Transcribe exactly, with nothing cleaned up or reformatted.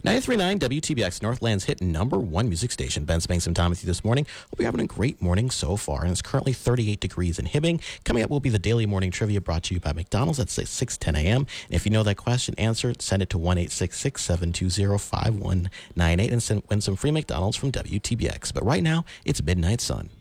ninety-three point nine W T B X, Northland's hit number one music station. Ben Spanks and Tom with you this morning. Hope you're having a great morning so far, and it's currently thirty-eight degrees in Hibbing. Coming up will be the daily morning trivia brought to you by McDonald's at six ten a.m. And if you know that question answered, send it to one eight six six, seven two zero, five one nine eight and send, win some free McDonald's from W T B X. But right now, it's Midnight Sun.